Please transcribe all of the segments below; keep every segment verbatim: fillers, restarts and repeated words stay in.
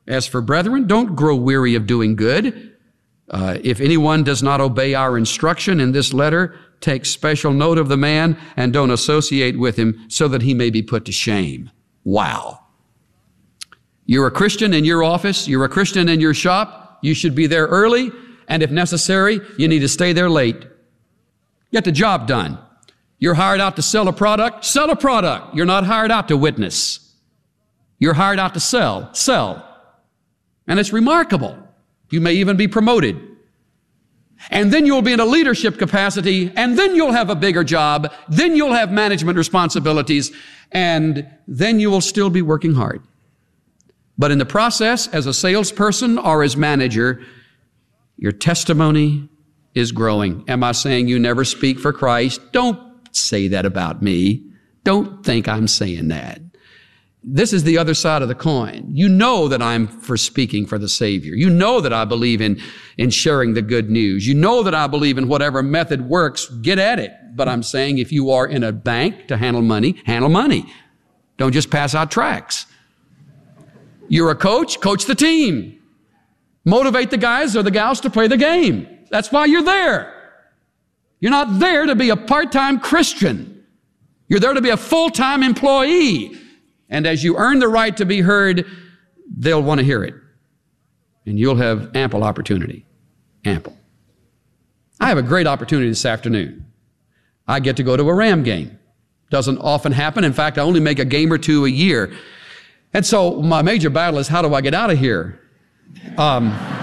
As for brethren, don't grow weary of doing good. Uh, if anyone does not obey our instruction in this letter, take special note of the man and don't associate with him so that he may be put to shame. Wow. You're a Christian in your office. You're a Christian in your shop. You should be there early. And if necessary, you need to stay there late. Get the job done. You're hired out to sell a product. Sell a product. You're not hired out to witness. You're hired out to sell. Sell. And it's remarkable. You may even be promoted. And then you'll be in a leadership capacity, and then you'll have a bigger job. Then you'll have management responsibilities, and then you will still be working hard. But in the process, as a salesperson or as manager, your testimony is growing. Am I saying you never speak for Christ? Don't say that about me. Don't think I'm saying that. This is the other side of the coin. You know that I'm for speaking for the Savior. You know that I believe in, in sharing the good news. You know that I believe in whatever method works, get at it. But I'm saying if you are in a bank to handle money, handle money. Don't just pass out tracts. You're a coach, coach the team. Motivate the guys or the gals to play the game. That's why you're there. You're not there to be a part-time Christian. You're there to be a full-time employee. And as you earn the right to be heard, they'll want to hear it. And you'll have ample opportunity. Ample. I have a great opportunity this afternoon. I get to go to a Ram game. Doesn't often happen. In fact, I only make a game or two a year. And so my major battle is, how do I get out of here um,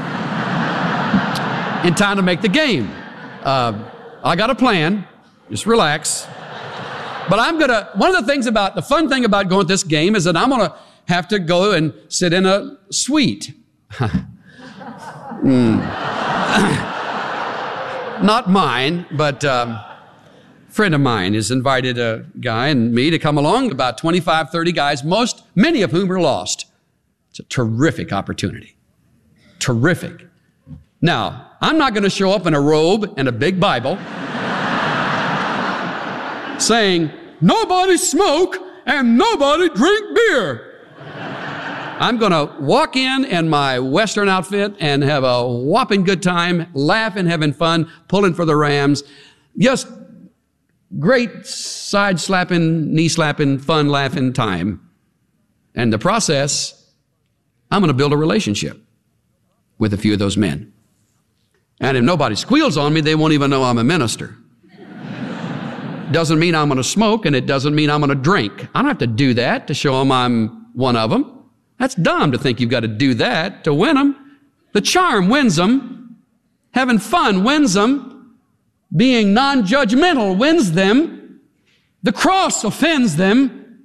in time to make the game? Uh, I got a plan. Just relax. But I'm going to, one of the things about, the fun thing about going to this game is that I'm going to have to go and sit in a suite. mm. Not mine, but um, a friend of mine has invited a guy and me to come along, about twenty-five, thirty guys, most, many of whom are lost. It's a terrific opportunity. Terrific. Now, I'm not going to show up in a robe and a big Bible saying, nobody smoke and nobody drink beer. I'm going to walk in in my Western outfit and have a whopping good time, laughing, having fun, pulling for the Rams. Just great side-slapping, knee-slapping, fun, laughing time. And the process, I'm going to build a relationship with a few of those men. And if nobody squeals on me, they won't even know I'm a minister. Doesn't mean I'm going to smoke, and it doesn't mean I'm going to drink. I don't have to do that to show them I'm one of them. That's dumb to think you've got to do that to win them. The charm wins them. Having fun wins them. Being non-judgmental wins them. The cross offends them.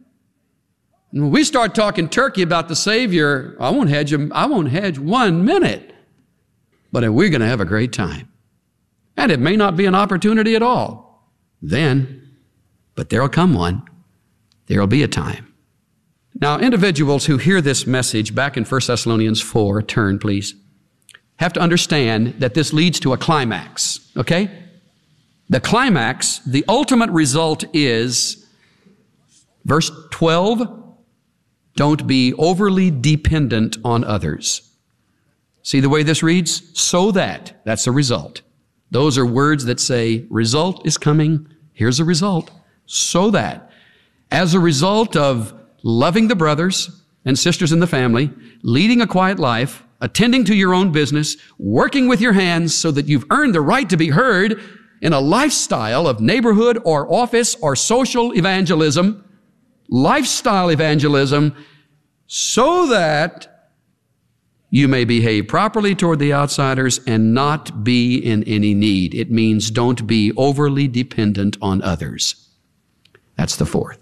And when we start talking turkey about the Savior, I won't hedge them. I won't hedge one minute. But we're going to have a great time. And it may not be an opportunity at all. Then, but there'll come one. There'll be a time. Now, individuals who hear this message back in First Thessalonians four, turn please, have to understand that this leads to a climax, okay? The climax, the ultimate result is, verse twelve, don't be overly dependent on others. See the way this reads? So that, that's the result. Those are words that say, result is coming. Here's the result. So that, as a result of loving the brothers and sisters in the family, leading a quiet life, attending to your own business, working with your hands so that you've earned the right to be heard in a lifestyle of neighborhood or office or social evangelism, lifestyle evangelism, so that you may behave properly toward the outsiders and not be in any need. It means don't be overly dependent on others. That's the fourth.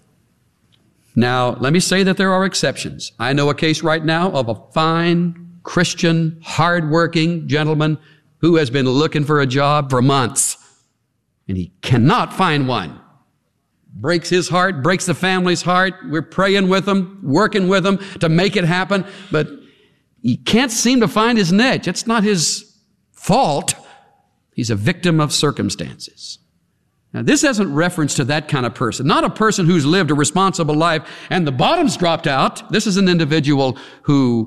Now, let me say that there are exceptions. I know a case right now of a fine, Christian, hardworking gentleman who has been looking for a job for months, and he cannot find one. Breaks his heart, breaks the family's heart. We're praying with him, working with him to make it happen, but he can't seem to find his niche. It's not his fault. He's a victim of circumstances. Now, this isn't reference to that kind of person, not a person who's lived a responsible life and the bottom's dropped out. This is an individual who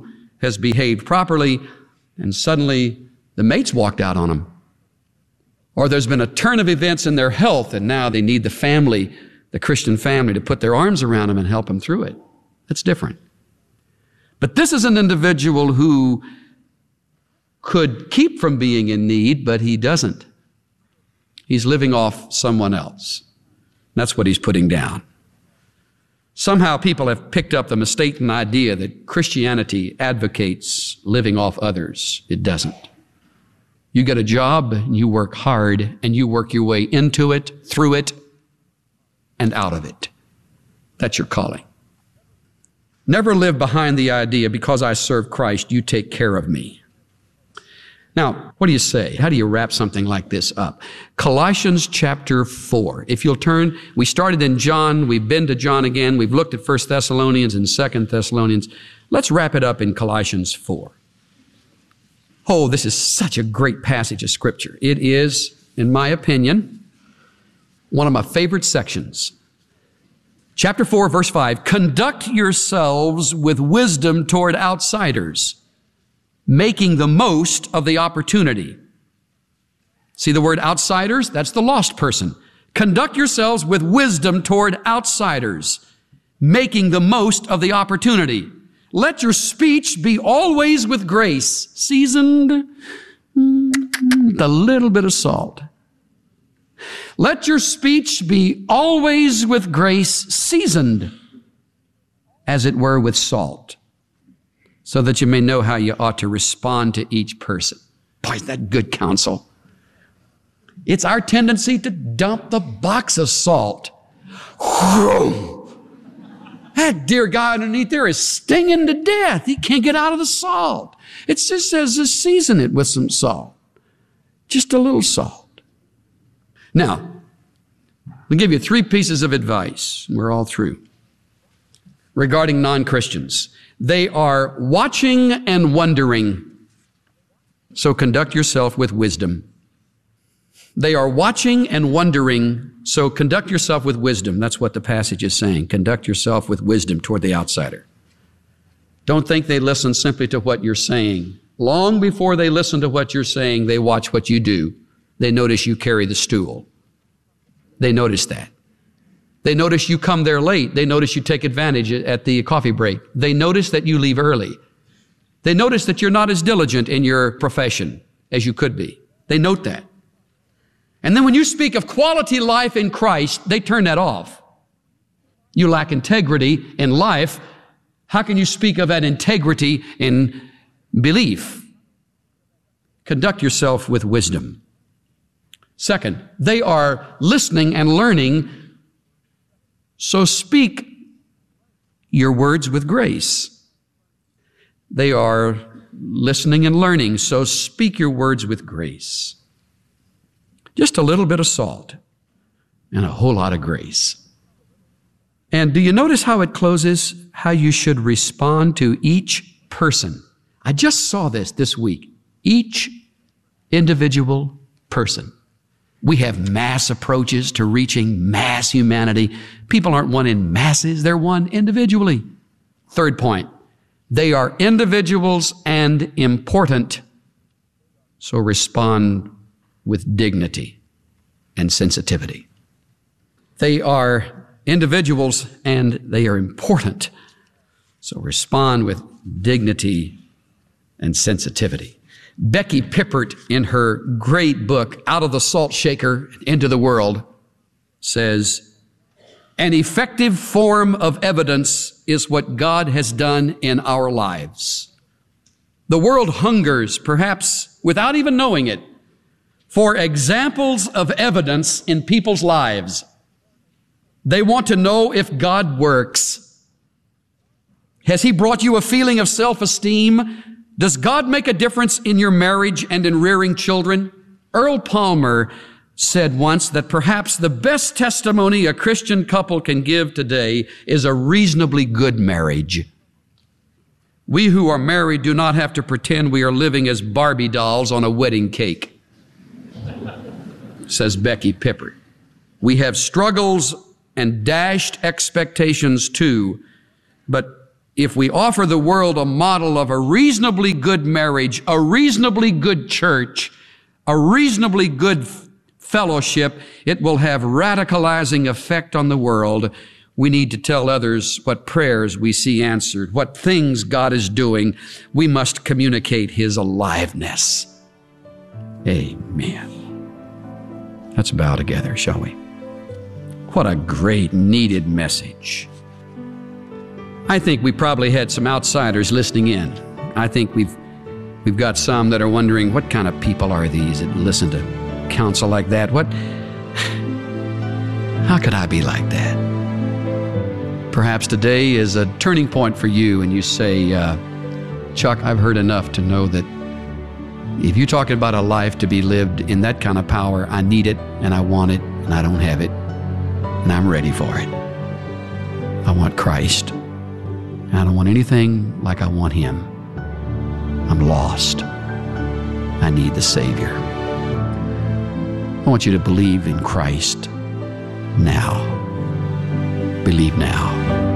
has behaved properly, and suddenly the mate's walked out on them. Or there's been a turn of events in their health, and now they need the family, the Christian family, to put their arms around them and help them through it. That's different. But this is an individual who could keep from being in need, but he doesn't. He's living off someone else. That's what he's putting down. Somehow people have picked up the mistaken idea that Christianity advocates living off others. It doesn't. You get a job, and you work hard, and you work your way into it, through it, and out of it. That's your calling. Never live behind the idea, because I serve Christ, you take care of me. Now, what do you say? How do you wrap something like this up? Colossians chapter four. If you'll turn, we started in John, we've been to John again, we've looked at First Thessalonians and Second Thessalonians. Let's wrap it up in Colossians four. Oh, this is such a great passage of Scripture. It is, in my opinion, one of my favorite sections. Chapter four, verse five, conduct yourselves with wisdom toward outsiders, making the most of the opportunity. See the word outsiders? That's the lost person. Conduct yourselves with wisdom toward outsiders, making the most of the opportunity. Let your speech be always with grace, seasoned with a little bit of salt. Let your speech be always with grace, seasoned, as it were, with salt, so that you may know how you ought to respond to each person. Boy, is that good counsel. It's our tendency to dump the box of salt. That dear guy underneath there is stinging to death. He can't get out of the salt. It just says to season it with some salt. Just a little salt. Now, I'll give you three pieces of advice. We're all through. Regarding non-Christians. They are watching and wondering. So conduct yourself with wisdom. They are watching and wondering, so conduct yourself with wisdom. That's what the passage is saying. Conduct yourself with wisdom toward the outsider. Don't think they listen simply to what you're saying. Long before they listen to what you're saying, they watch what you do. They notice you carry the stool. They notice that. They notice you come there late. They notice you take advantage at the coffee break. They notice that you leave early. They notice that you're not as diligent in your profession as you could be. They note that. And then when you speak of quality life in Christ, they turn that off. You lack integrity in life. How can you speak of that integrity in belief? Conduct yourself with wisdom. Second, they are listening and learning, so speak your words with grace. They are listening and learning, so speak your words with grace. Just a little bit of salt and a whole lot of grace. And do you notice how it closes? How you should respond to each person. I just saw this this week. Each individual person. We have mass approaches to reaching mass humanity. People aren't one in masses, they're one individually. Third point, they are individuals and important. So respond with dignity and sensitivity. They are individuals and they are important. So respond with dignity and sensitivity. Becky Pippert, in her great book, Out of the Salt Shaker into the World, says, an effective form of evidence is what God has done in our lives. The world hungers, perhaps without even knowing it, for examples of evidence in people's lives. They want to know if God works. Has He brought you a feeling of self-esteem? Does God make a difference in your marriage and in rearing children? Earl Palmer said once that perhaps the best testimony a Christian couple can give today is a reasonably good marriage. We who are married do not have to pretend we are living as Barbie dolls on a wedding cake, says Becky Pippert. We have struggles and dashed expectations too, but if we offer the world a model of a reasonably good marriage, a reasonably good church, a reasonably good fellowship, it will have radicalizing effect on the world. We need to tell others what prayers we see answered, what things God is doing. We must communicate His aliveness. Amen. Let's bow together, shall we? What a great, needed message. I think we probably had some outsiders listening in. I think we've we've got some that are wondering, what kind of people are these that listen to counsel like that? What? How could I be like that? Perhaps today is a turning point for you, and you say, uh, Chuck, I've heard enough to know that if you're talking about a life to be lived in that kind of power, I need it, and I want it, and I don't have it, and I'm ready for it. I want Christ. I don't want anything like I want Him. I'm lost. I need the Savior. I want you to believe in Christ now. Believe now.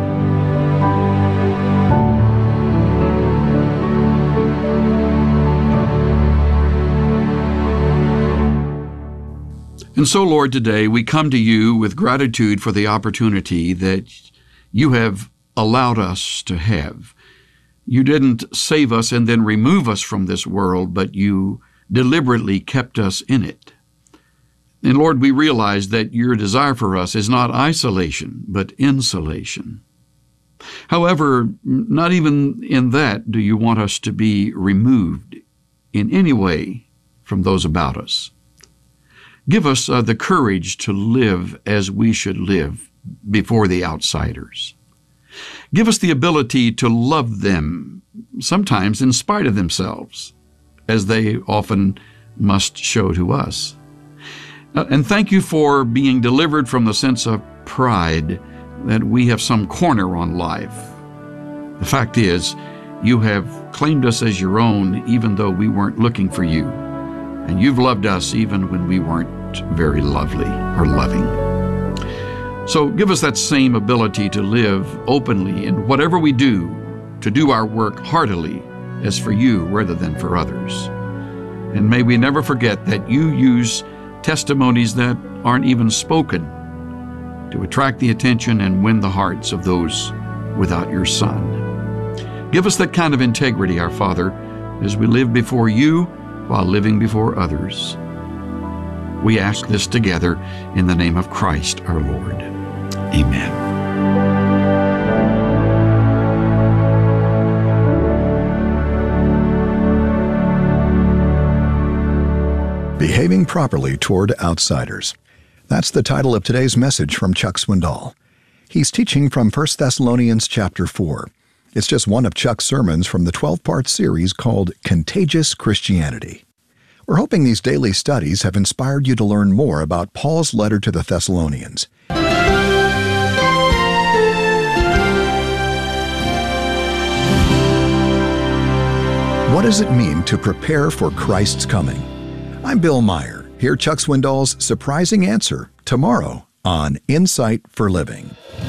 And so, Lord, today we come to you with gratitude for the opportunity that you have allowed us to have. You didn't save us and then remove us from this world, but you deliberately kept us in it. And Lord, we realize that your desire for us is not isolation, but insulation. However, not even in that do you want us to be removed in any way from those about us. Give us uh, the courage to live as we should live before the outsiders. Give us the ability to love them, sometimes in spite of themselves, as they often must show to us. Uh, and thank you for being delivered from the sense of pride that we have some corner on life. The fact is, you have claimed us as your own even though we weren't looking for you. And you've loved us even when we weren't very lovely or loving. So give us that same ability to live openly in whatever we do, to do our work heartily as for you rather than for others. And may we never forget that you use testimonies that aren't even spoken to attract the attention and win the hearts of those without your Son. Give us that kind of integrity, our Father, as we live before you while living before others. We ask this together in the name of Christ our Lord. Amen. Behaving Properly Toward Outsiders. That's the title of today's message from Chuck Swindoll. He's teaching from First Thessalonians chapter four. It's just one of Chuck's sermons from the twelve-part series called Contagious Christianity. We're hoping these daily studies have inspired you to learn more about Paul's letter to the Thessalonians. What does it mean to prepare for Christ's coming? I'm Bill Meyer. Hear Chuck Swindoll's surprising answer tomorrow on Insight for Living.